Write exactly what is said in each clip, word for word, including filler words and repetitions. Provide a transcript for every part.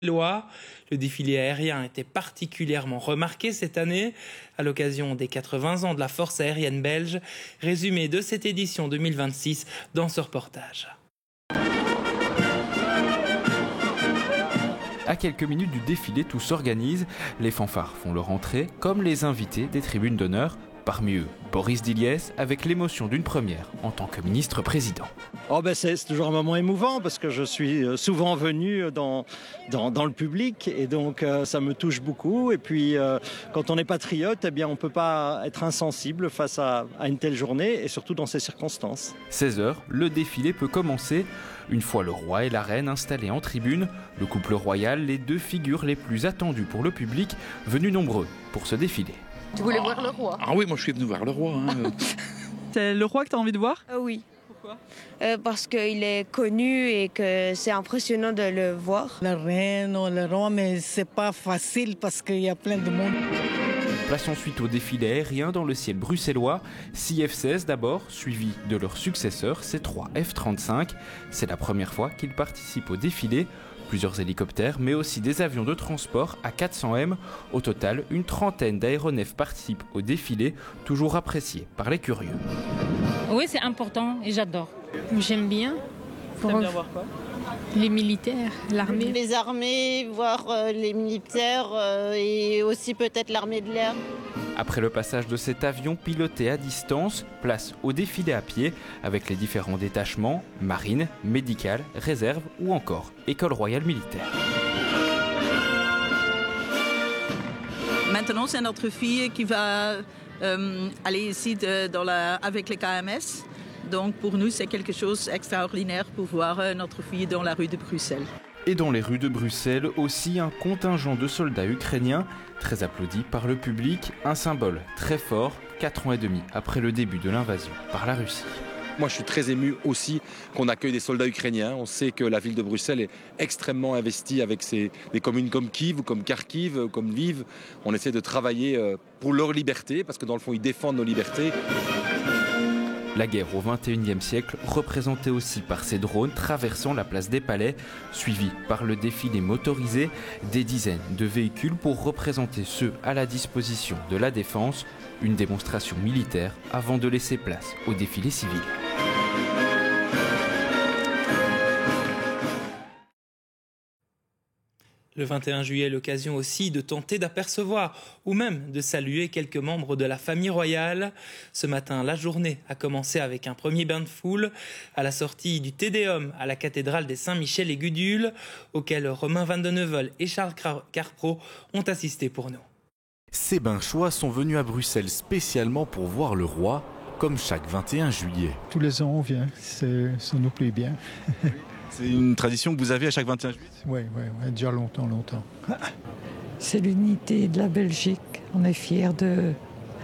Loire. Le défilé aérien était particulièrement remarqué cette année à l'occasion des quatre-vingts ans de la force aérienne belge. Résumé de cette édition deux mille vingt-six dans ce reportage. À quelques minutes du défilé, tout s'organise. Les fanfares font leur entrée, comme les invités des tribunes d'honneur. Parmi eux, Boris Diliès, avec l'émotion d'une première en tant que ministre-président. Oh ben c'est, c'est toujours un moment émouvant parce que je suis souvent venu dans, dans, dans le public et donc euh, ça me touche beaucoup. Et puis euh, quand on est patriote, eh bien, on ne peut pas être insensible face à, à une telle journée et surtout dans ces circonstances. seize heures, le défilé peut commencer. Une fois le roi et la reine installés en tribune, le couple royal, les deux figures les plus attendues pour le public, venus nombreux pour ce défilé. Tu voulais oh. voir le roi? Ah oui, moi je suis venu voir le roi. Hein. C'est le roi que tu as envie de voir? euh, Oui. Pourquoi? euh, Parce qu'il est connu et que c'est impressionnant de le voir. La reine ou le roi, mais c'est pas facile parce qu'il y a plein de monde. Place ensuite au défilé aérien dans le ciel bruxellois. six F seize d'abord, suivi de leur successeur, C trois F trente-cinq. C'est la première fois qu'ils participent au défilé. Plusieurs hélicoptères, mais aussi des avions de transport à quatre cents mètres. Au total, une trentaine d'aéronefs participent au défilé, toujours apprécié par les curieux. Oui, c'est important et j'adore. J'aime bien. Pour bien voir quoi? Les militaires, l'armée. Les armées, voir euh, les militaires euh, et aussi peut-être l'armée de l'air. Après le passage de cet avion piloté à distance, place au défilé à pied avec les différents détachements, marine, médicale, réserve ou encore école royale militaire. Maintenant, c'est notre fille qui va euh, aller ici de, dans la, avec les K M S. Donc pour nous, c'est quelque chose d'extraordinaire pour voir euh, notre fille dans la rue de Bruxelles. Et dans les rues de Bruxelles, aussi un contingent de soldats ukrainiens, très applaudi par le public, un symbole très fort, quatre ans et demi après le début de l'invasion par la Russie. Moi je suis très ému aussi qu'on accueille des soldats ukrainiens. On sait que la ville de Bruxelles est extrêmement investie avec ses, des communes comme Kiev, comme Kharkiv, comme Lviv. On essaie de travailler pour leur liberté, parce que dans le fond ils défendent nos libertés. La guerre au vingt et unième siècle, représentée aussi par ces drones traversant la place des Palais, suivie par le défilé motorisé, des dizaines de véhicules pour représenter ceux à la disposition de la défense, une démonstration militaire avant de laisser place au défilé civil. Le vingt et un juillet, l'occasion aussi de tenter d'apercevoir ou même de saluer quelques membres de la famille royale. Ce matin, la journée a commencé avec un premier bain de foule à la sortie du Te Deum à la cathédrale des Saint-Michel et Gudule, auquel Romain Van de Neuvel et Charles Carpro ont assisté pour nous. Ces bains-chois sont venus à Bruxelles spécialement pour voir le roi, comme chaque vingt et un juillet. Tous les ans on vient, c'est, ça nous plaît bien. C'est une tradition que vous avez à chaque vingt et un juillet? Oui, oui, oui, déjà longtemps, longtemps. C'est l'unité de la Belgique. On est fiers de,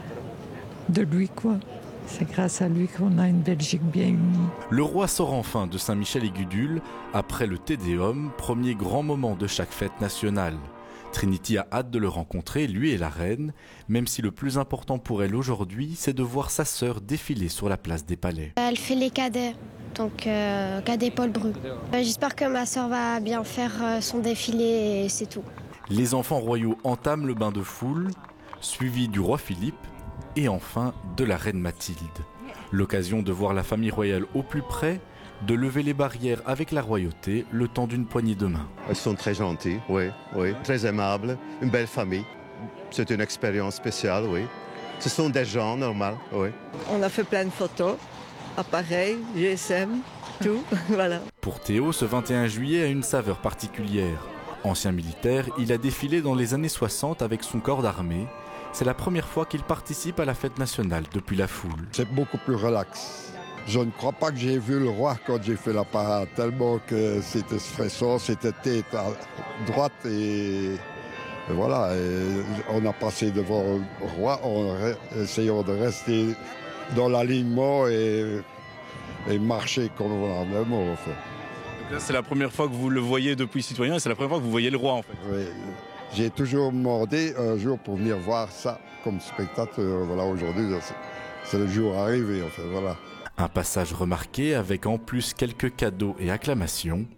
de lui, quoi. C'est grâce à lui qu'on a une Belgique bien unie. Le roi sort enfin de Saint-Michel et Gudule après le Te Deum, premier grand moment de chaque fête nationale. Trinity a hâte de le rencontrer, lui et la reine, même si le plus important pour elle aujourd'hui, c'est de voir sa sœur défiler sur la place des Palais. Elle fait les cadets. Donc, euh, cadet Paul Bru. Euh, j'espère que ma soeur va bien faire euh, son défilé et c'est tout. Les enfants royaux entament le bain de foule, suivi du roi Philippe et enfin de la reine Mathilde. L'occasion de voir la famille royale au plus près, de lever les barrières avec la royauté le temps d'une poignée de main. Elles sont très gentilles, oui, oui, très aimables, une belle famille. C'est une expérience spéciale, oui. Ce sont des gens normaux, oui. On a fait plein de photos. Appareil, G S M, tout, voilà. Pour Théo, ce vingt et un juillet a une saveur particulière. Ancien militaire, il a défilé dans les années soixante avec son corps d'armée. C'est la première fois qu'il participe à la fête nationale depuis la foule. C'est beaucoup plus relax. Je ne crois pas que j'ai vu le roi quand j'ai fait la parade, tellement que c'était stressant, c'était tête à droite et... Et voilà, et on a passé devant le roi en essayant de rester dans l'alignement et, et marcher convenablement. En fait. Donc là, c'est la première fois que vous le voyez depuis citoyen et c'est la première fois que vous voyez le roi en fait. Oui, j'ai toujours demandé un jour pour venir voir ça comme spectateur. Voilà, aujourd'hui, c'est, c'est le jour arrivé en fait. Voilà. Un passage remarqué avec en plus quelques cadeaux et acclamations.